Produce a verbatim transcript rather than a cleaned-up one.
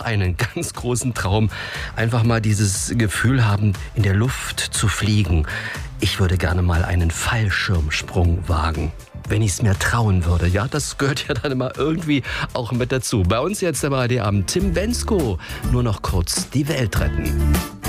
einen ganz großen Traum. Einfach mal dieses Gefühl haben, in der Luft zu fliegen. Ich würde gerne mal einen Fallschirmsprung wagen. Wenn ich es mir trauen würde. Ja, das gehört ja dann immer irgendwie auch mit dazu. Bei uns jetzt aber der Abend Tim Bendzko. Nur noch kurz die Welt retten.